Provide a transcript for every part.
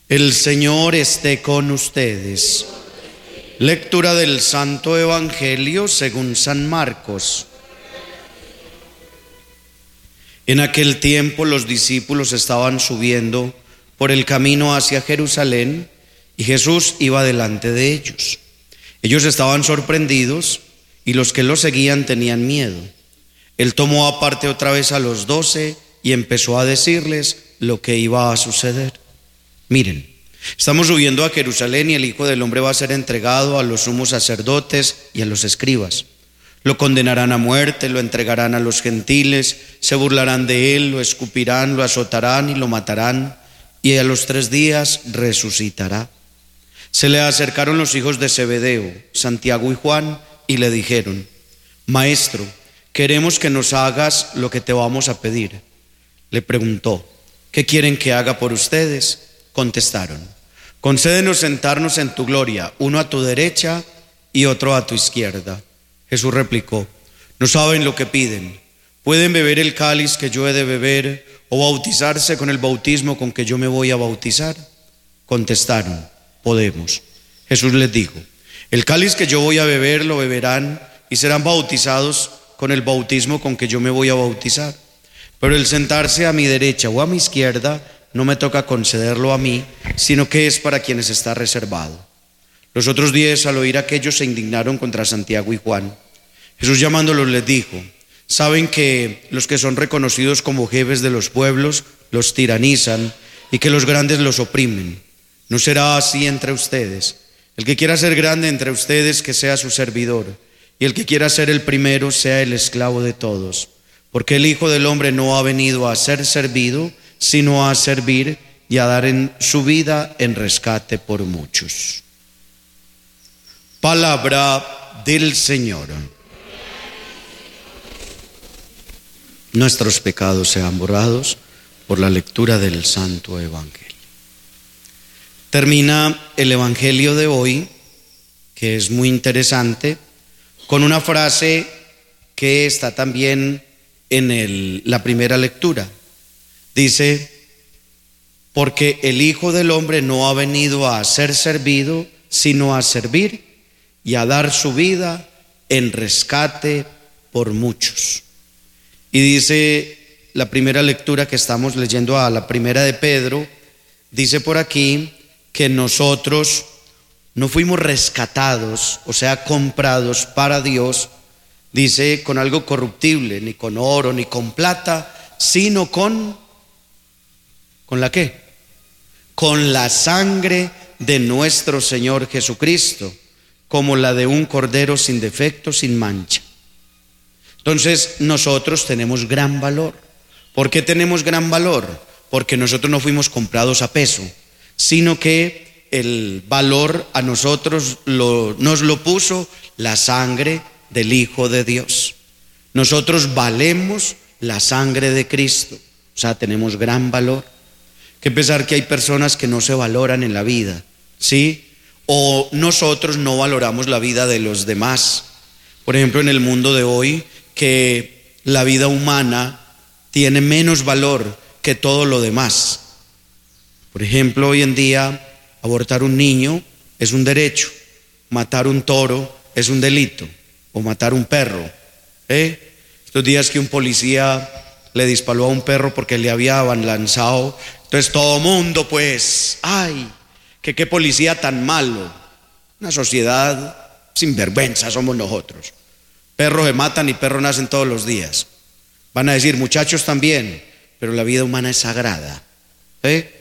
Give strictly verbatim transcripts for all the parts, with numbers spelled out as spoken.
El Señor esté con ustedes. Lectura del Santo Evangelio según San Marcos. En aquel tiempo los discípulos estaban subiendo por el camino hacia Jerusalén y Jesús iba delante de ellos. Ellos estaban sorprendidos y los que lo seguían tenían miedo. Él tomó aparte otra vez a los doce y empezó a decirles lo que iba a suceder. Miren, estamos subiendo a Jerusalén y el Hijo del Hombre va a ser entregado a los sumos sacerdotes y a los escribas. Lo condenarán a muerte, lo entregarán a los gentiles, se burlarán de él, lo escupirán, lo azotarán y lo matarán, y a los tres días resucitará. Se le acercaron los hijos de Zebedeo, Santiago y Juan, y le dijeron: Maestro, queremos que nos hagas lo que te vamos a pedir. Le preguntó: ¿qué quieren que haga por ustedes? Contestaron: concédenos sentarnos en tu gloria, uno a tu derecha y otro a tu izquierda. Jesús replicó: no saben lo que piden. ¿Pueden beber el cáliz que yo he de beber o bautizarse con el bautismo con que yo me voy a bautizar? Contestaron: podemos. Jesús les dijo: el cáliz que yo voy a beber lo beberán y serán bautizados con el bautismo con que yo me voy a bautizar. Pero el sentarse a mi derecha o a mi izquierda no me toca concederlo a mí, sino que es para quienes está reservado. Los otros diez, al oír aquello, se indignaron contra Santiago y Juan. Jesús, llamándolos, les dijo: saben que los que son reconocidos como jefes de los pueblos los tiranizan y que los grandes los oprimen. No será así entre ustedes. El que quiera ser grande entre ustedes, que sea su servidor, y el que quiera ser el primero, sea el esclavo de todos. Porque el Hijo del Hombre no ha venido a ser servido, sino a servir y a dar en su vida en rescate por muchos. Palabra del Señor. Nuestros pecados sean borrados por la lectura del Santo Evangelio. Termina el Evangelio de hoy, que es muy interesante, con una frase que está también en el, la primera lectura. Dice: porque el Hijo del Hombre no ha venido a ser servido, sino a servir y a dar su vida en rescate por muchos. Y dice la primera lectura que estamos leyendo, a la primera de Pedro, dice por aquí que nosotros no fuimos rescatados, o sea, comprados para Dios, dice, con algo corruptible, ni con oro, ni con plata, sino con, ¿con la qué? Con la sangre de nuestro Señor Jesucristo, como la de un cordero sin defecto, sin mancha. Entonces nosotros tenemos gran valor. ¿Por qué tenemos gran valor? Porque nosotros no fuimos comprados a peso, sino que el valor a nosotros lo, nos lo puso la sangre del Hijo de Dios. Nosotros valemos la sangre de Cristo, o sea, tenemos gran valor. Que pensar que hay personas que no se valoran en la vida, ¿sí? O nosotros no valoramos la vida de los demás. Por ejemplo, en el mundo de hoy, que la vida humana tiene menos valor que todo lo demás. Por ejemplo, hoy en día, abortar un niño es un derecho, matar un toro es un delito, o matar un perro. ¿eh? Estos días que un policía le disparó a un perro porque le habían lanzado, entonces todo mundo pues, ay, que qué policía tan malo. Una sociedad sinvergüenza somos nosotros. Perros se matan y perros nacen todos los días. Van a decir, muchachos también, pero la vida humana es sagrada. ¿eh?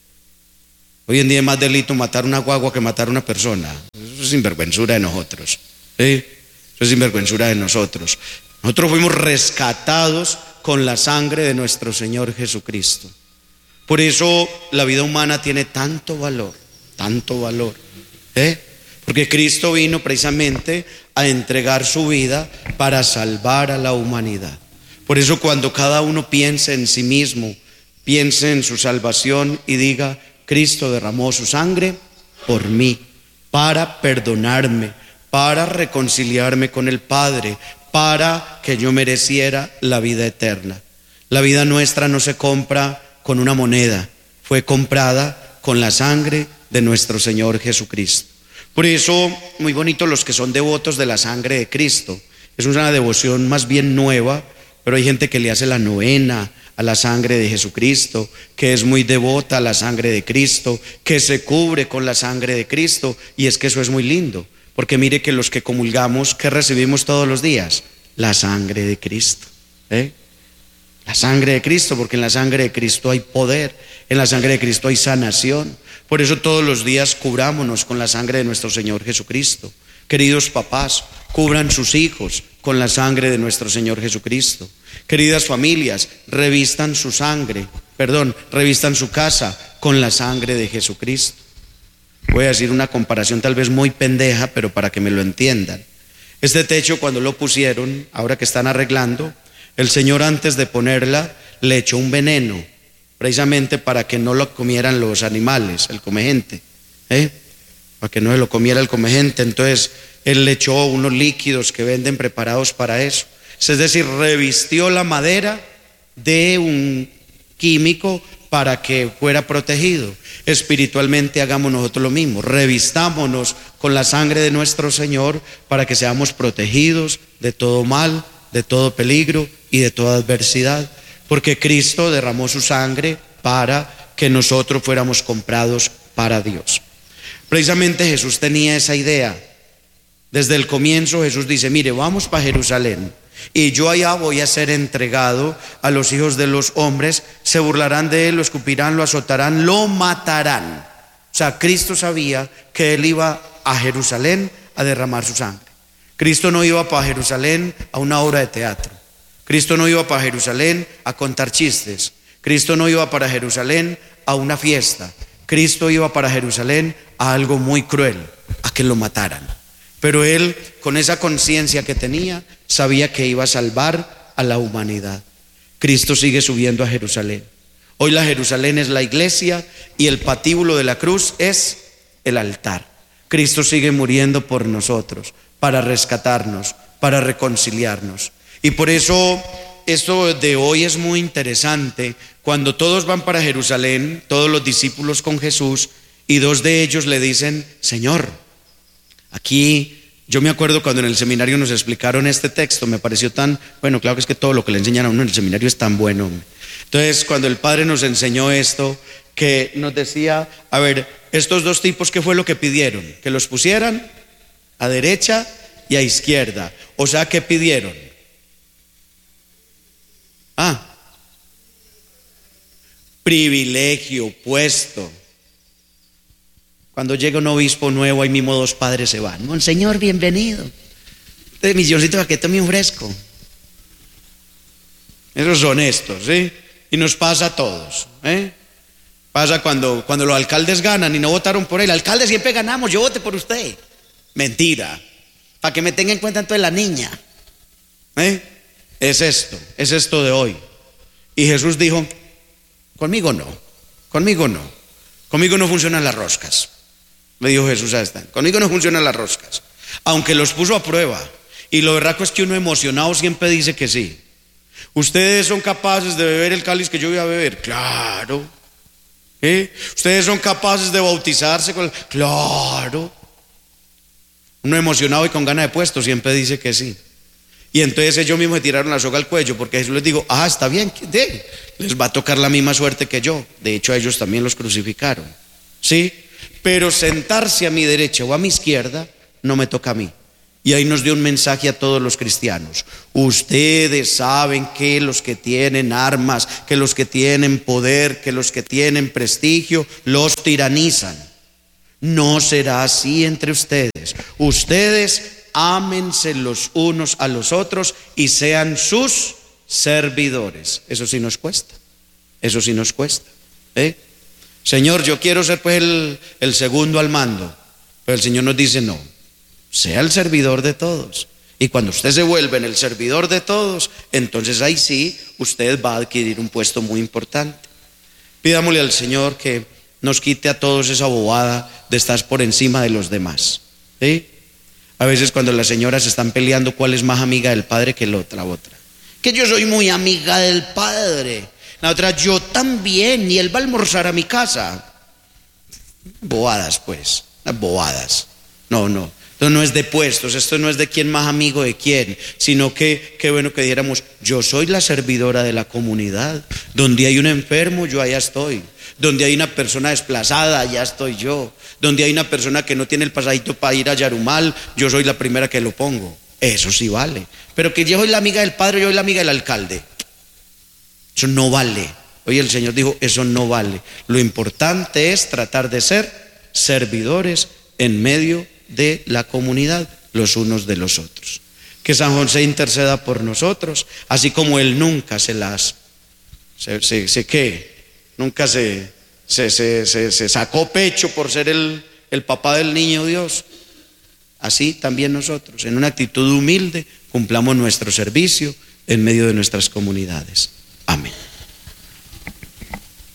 Hoy en día es más delito matar una guagua que matar una persona. Eso es sinvergüenzura de nosotros. ¿eh? Eso es sinvergüenzura de nosotros. Nosotros fuimos rescatados con la sangre de nuestro Señor Jesucristo. Por eso la vida humana tiene tanto valor, tanto valor. ¿eh? Porque Cristo vino precisamente a entregar su vida para salvar a la humanidad. Por eso cuando cada uno piense en sí mismo, piense en su salvación y diga, Cristo derramó su sangre por mí, para perdonarme, para reconciliarme con el Padre, para que yo mereciera la vida eterna. La vida nuestra no se compra con una moneda, fue comprada con la sangre de nuestro Señor Jesucristo. Por eso, muy bonito los que son devotos de la sangre de Cristo. Es una devoción más bien nueva, pero hay gente que le hace la novena a la sangre de Jesucristo, que es muy devota a la sangre de Cristo, que se cubre con la sangre de Cristo, y es que eso es muy lindo, porque mire que los que comulgamos, ¿qué recibimos todos los días? La sangre de Cristo, ¿eh? La sangre de Cristo, porque en la sangre de Cristo hay poder, en la sangre de Cristo hay sanación. Por eso todos los días cubrámonos con la sangre de nuestro Señor Jesucristo. Queridos papás, cubran sus hijos con la sangre de nuestro Señor Jesucristo. Queridas familias, revistan su sangre, perdón, revistan su casa con la sangre de Jesucristo. Voy a decir una comparación tal vez muy pendeja, pero para que me lo entiendan. Este techo, cuando lo pusieron, ahora que están arreglando, el Señor, antes de ponerla, le echó un veneno, precisamente para que no lo comieran los animales, el comegente, ¿eh? Para que no se lo comiera el comegente. Entonces Él le echó unos líquidos que venden preparados para eso. Es decir, revistió la madera de un químico para que fuera protegido. Espiritualmente hagamos nosotros lo mismo, revistámonos con la sangre de nuestro Señor para que seamos protegidos de todo mal, de todo peligro y de toda adversidad, porque Cristo derramó su sangre para que nosotros fuéramos comprados para Dios. Precisamente Jesús tenía esa idea. Desde el comienzo Jesús dice, mire, vamos para Jerusalén y yo allá voy a ser entregado a los hijos de los hombres, se burlarán de él, lo escupirán, lo azotarán, lo matarán. O sea, Cristo sabía que él iba a Jerusalén a derramar su sangre. Cristo no iba para Jerusalén a una obra de teatro. Cristo no iba para Jerusalén a contar chistes. Cristo no iba para Jerusalén a una fiesta. Cristo iba para Jerusalén a algo muy cruel, a que lo mataran. Pero él, con esa conciencia que tenía, sabía que iba a salvar a la humanidad. Cristo sigue subiendo a Jerusalén. Hoy la Jerusalén es la iglesia y el patíbulo de la cruz es el altar. Cristo sigue muriendo por nosotros, para rescatarnos, para reconciliarnos. Y por eso esto de hoy es muy interesante. Cuando todos van para Jerusalén, todos los discípulos con Jesús, y dos de ellos le dicen, Señor, aquí yo me acuerdo cuando en el seminario nos explicaron este texto, me pareció tan, bueno, claro que es que todo lo que le enseñan a uno en el seminario es tan bueno. Entonces, cuando el Padre nos enseñó esto, que nos decía, a ver, estos dos tipos, ¿qué fue lo que pidieron? Que los pusieran a derecha y a izquierda. O sea, ¿qué pidieron? Ah, privilegio, puesto. Cuando llega un obispo nuevo, ahí mismo dos padres se van. Monseñor, bienvenido. De misioncito para que tome un fresco. Esos son estos, ¿sí? Y nos pasa a todos, ¿eh? Pasa cuando, cuando los alcaldes ganan y no votaron por él. Alcalde, siempre ganamos, yo voté por usted. Mentira. Para que me tenga en cuenta entonces la niña, ¿eh? Es esto, es esto de hoy. Y Jesús dijo, conmigo no, conmigo no. Conmigo no funcionan las roscas. Le dijo Jesús a esta, conmigo no funcionan las roscas. Aunque los puso a prueba. Y lo berraco es que uno emocionado siempre dice que sí. ¿Ustedes son capaces de beber el cáliz que yo voy a beber? Claro. ¿Eh? ¿Ustedes son capaces de bautizarse con el... Claro. Uno emocionado y con ganas de puesto siempre dice que sí. Y entonces ellos mismos se tiraron la soga al cuello, porque Jesús les dijo, ah, está bien, de, les va a tocar la misma suerte que yo. De hecho, a ellos también los crucificaron, ¿sí? Pero sentarse a mi derecha o a mi izquierda no me toca a mí. Y ahí nos dio un mensaje a todos los cristianos. Ustedes saben que los que tienen armas, que los que tienen poder, que los que tienen prestigio, los tiranizan. No será así entre ustedes. Ustedes ámense los unos a los otros y sean sus servidores. Eso sí nos cuesta. Eso sí nos cuesta, ¿eh? Señor, yo quiero ser pues el, el segundo al mando. Pero el Señor nos dice no. Sea el servidor de todos. Y cuando usted se vuelve en el servidor de todos, entonces ahí sí usted va a adquirir un puesto muy importante. Pidámosle al Señor que nos quite a todos esa bobada de estar por encima de los demás, ¿sí? A veces cuando las señoras están peleando cuál es más amiga del padre que la otra, otra. Que yo soy muy amiga del padre. La otra, yo también, y él va a almorzar a mi casa. Bobadas, pues, unas bobadas. No, no. Esto no es de puestos, esto no es de quién más amigo de quién, sino que, qué bueno que dijéramos, yo soy la servidora de la comunidad. Donde hay un enfermo, yo allá estoy. Donde hay una persona desplazada, allá estoy yo. Donde hay una persona que no tiene el pasadito para ir a Yarumal, yo soy la primera que lo pongo. Eso sí vale. Pero que yo soy la amiga del padre, yo soy la amiga del alcalde. Eso no vale. Hoy el Señor dijo, eso no vale. Lo importante es tratar de ser servidores en medio de la comunidad, los unos de los otros. Que San José interceda por nosotros, así como Él nunca se las, se, se, se ¿qué? Nunca se, se, se, se, se sacó pecho por ser el, el papá del niño Dios. Así también nosotros, en una actitud humilde, cumplamos nuestro servicio en medio de nuestras comunidades. Amén.